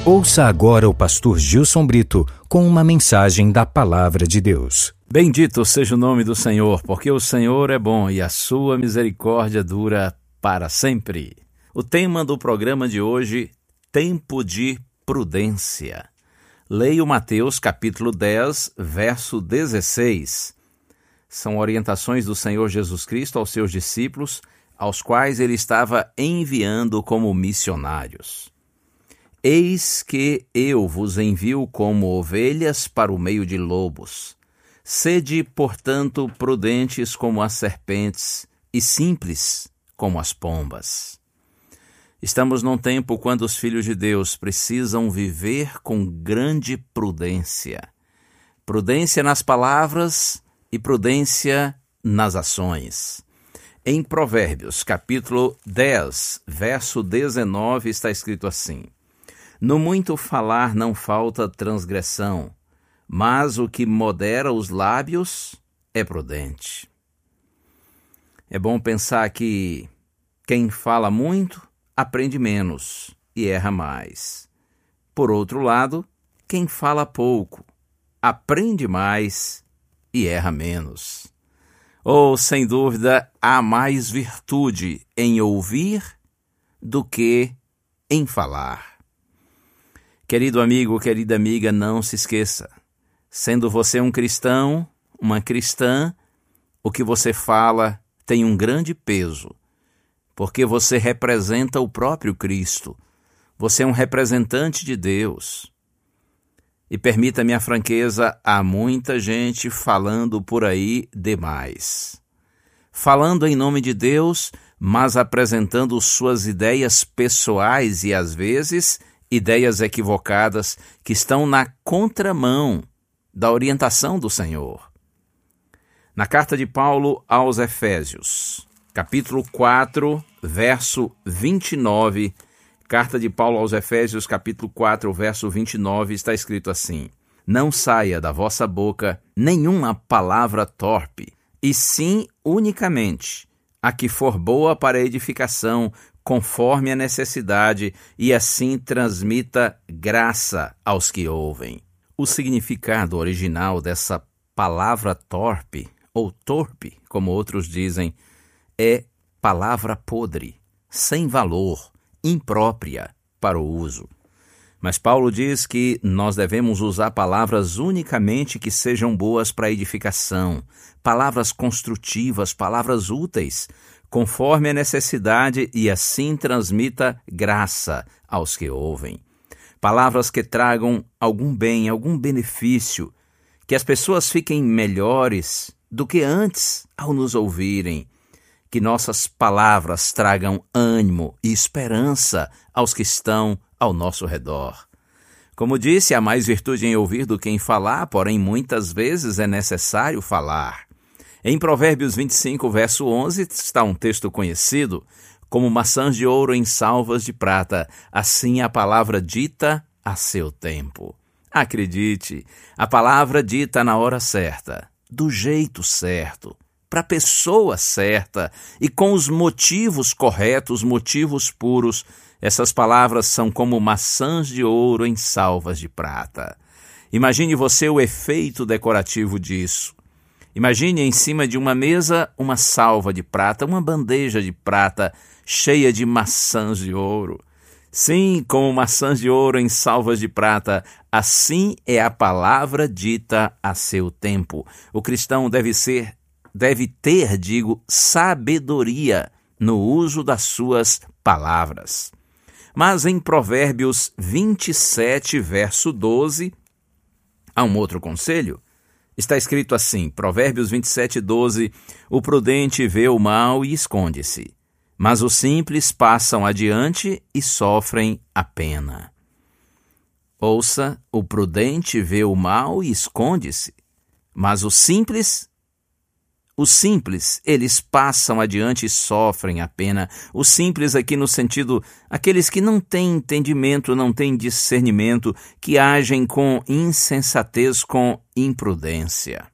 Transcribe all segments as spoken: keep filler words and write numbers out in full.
Ouça agora o pastor Gilson Brito com uma mensagem da Palavra de Deus. Bendito seja o nome do Senhor, porque o Senhor é bom e a sua misericórdia dura para sempre. O tema do programa de hoje, tempo de prudência. Leio Mateus capítulo dez, verso dezesseis. São orientações do Senhor Jesus Cristo aos seus discípulos, aos quais ele estava enviando como missionários. Eis que eu vos envio como ovelhas para o meio de lobos. Sede, portanto, prudentes como as serpentes e simples como as pombas. Estamos num tempo quando os filhos de Deus precisam viver com grande prudência. Prudência nas palavras e prudência nas ações. Em Provérbios, capítulo dez, verso dezenove, está escrito assim: No muito falar não falta transgressão, mas o que modera os lábios é prudente. É bom pensar que quem fala muito aprende menos e erra mais. Por outro lado, quem fala pouco aprende mais e erra menos. Ou, sem dúvida, há mais virtude em ouvir do que em falar. Querido amigo, querida amiga, não se esqueça. Sendo você um cristão, uma cristã, o que você fala tem um grande peso, porque você representa o próprio Cristo. Você é um representante de Deus. E permita-me a franqueza, há muita gente falando por aí demais. Falando em nome de Deus, mas apresentando suas ideias pessoais e, às vezes, ideias equivocadas que estão na contramão da orientação do Senhor. Na carta de Paulo aos Efésios, capítulo quatro, verso vinte e nove, carta de Paulo aos Efésios, capítulo quatro, verso vinte e nove, está escrito assim: Não saia da vossa boca nenhuma palavra torpe, e sim unicamente a que for boa para edificação, conforme a necessidade, e assim transmita graça aos que ouvem. O significado original dessa palavra torpe, ou torpe, como outros dizem, é palavra podre, sem valor, imprópria para o uso. Mas Paulo diz que nós devemos usar palavras unicamente que sejam boas para edificação, palavras construtivas, palavras úteis, conforme a necessidade, e assim transmita graça aos que ouvem. Palavras que tragam algum bem, algum benefício, que as pessoas fiquem melhores do que antes ao nos ouvirem. Que nossas palavras tragam ânimo e esperança aos que estão ao nosso redor. Como disse, há mais virtude em ouvir do que em falar, porém muitas vezes é necessário falar. Em Provérbios vinte e cinco, verso onze, está um texto conhecido como maçãs de ouro em salvas de prata, assim a palavra dita a seu tempo. Acredite, a palavra dita na hora certa, do jeito certo, para a pessoa certa e com os motivos corretos, motivos puros, essas palavras são como maçãs de ouro em salvas de prata. Imagine você o efeito decorativo disso. Imagine em cima de uma mesa uma salva de prata, uma bandeja de prata cheia de maçãs de ouro. Sim, como maçãs de ouro em salvas de prata, assim é a palavra dita a seu tempo. O cristão deve ser, deve ter, digo, sabedoria no uso das suas palavras. Mas em Provérbios vinte e sete, verso doze, há um outro conselho. Está escrito assim, Provérbios vinte e sete, doze, O prudente vê o mal e esconde-se, mas os simples passam adiante e sofrem a pena. Ouça, o prudente vê o mal e esconde-se, mas os simples Os simples, eles passam adiante e sofrem a pena. Os simples aqui no sentido, aqueles que não têm entendimento, não têm discernimento, que agem com insensatez, com imprudência.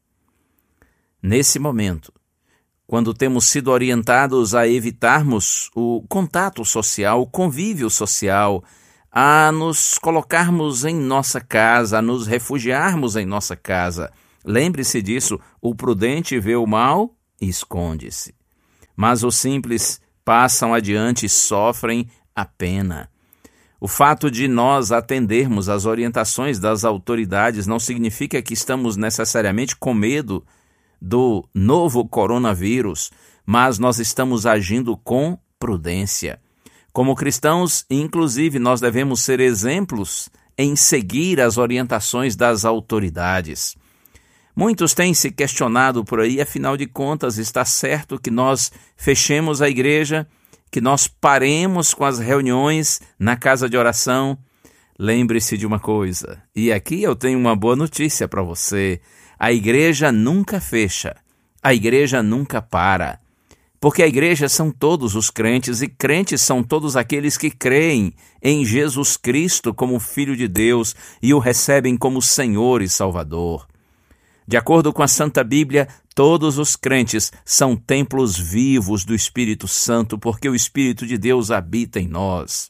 Nesse momento, quando temos sido orientados a evitarmos o contato social, o convívio social, a nos colocarmos em nossa casa, a nos refugiarmos em nossa casa. Lembre-se disso, o prudente vê o mal e esconde-se. Mas os simples passam adiante e sofrem a pena. O fato de nós atendermos às orientações das autoridades não significa que estamos necessariamente com medo do novo coronavírus, mas nós estamos agindo com prudência. Como cristãos, inclusive, nós devemos ser exemplos em seguir as orientações das autoridades. Muitos têm se questionado por aí, afinal de contas, está certo que nós fechemos a igreja, que nós paremos com as reuniões na casa de oração? Lembre-se de uma coisa, e aqui eu tenho uma boa notícia para você: a igreja nunca fecha, a igreja nunca para. Porque a igreja são todos os crentes, e crentes são todos aqueles que creem em Jesus Cristo como Filho de Deus e o recebem como Senhor e Salvador. De acordo com a Santa Bíblia, todos os crentes são templos vivos do Espírito Santo, porque o Espírito de Deus habita em nós.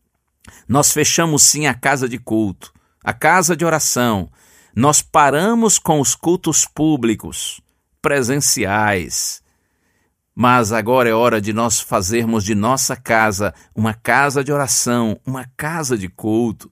Nós fechamos sim a casa de culto, a casa de oração. Nós paramos com os cultos públicos, presenciais. Mas agora é hora de nós fazermos de nossa casa uma casa de oração, uma casa de culto.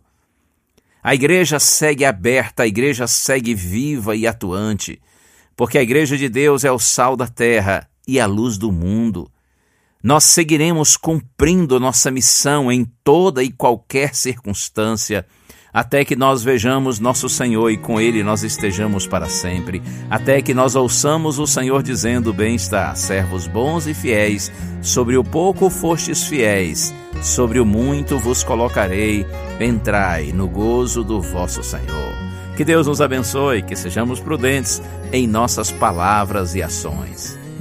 A igreja segue aberta, a igreja segue viva e atuante, porque a igreja de Deus é o sal da terra e a luz do mundo. Nós seguiremos cumprindo nossa missão em toda e qualquer circunstância, até que nós vejamos nosso Senhor e com Ele nós estejamos para sempre, até que nós ouçamos o Senhor dizendo: bem está, servos bons e fiéis, sobre o pouco fostes fiéis, sobre o muito vos colocarei, entrai no gozo do vosso Senhor. Que Deus nos abençoe, que sejamos prudentes em nossas palavras e ações.